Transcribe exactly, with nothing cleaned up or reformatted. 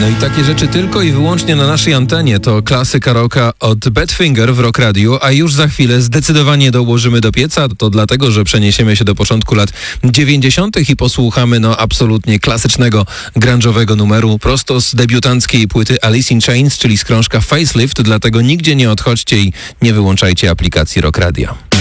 No i takie rzeczy tylko i wyłącznie na naszej antenie. To klasyka rocka od Badfinger w Rock Radio, a już za chwilę zdecydowanie dołożymy do pieca. To dlatego, że przeniesiemy się do początku lat dziewięćdziesiątych i posłuchamy no absolutnie klasycznego grunge'owego numeru prosto z debiutanckiej płyty Alice in Chains, czyli z krążka Facelift. Dlatego nigdzie nie odchodźcie i nie wyłączajcie aplikacji Rock Radio.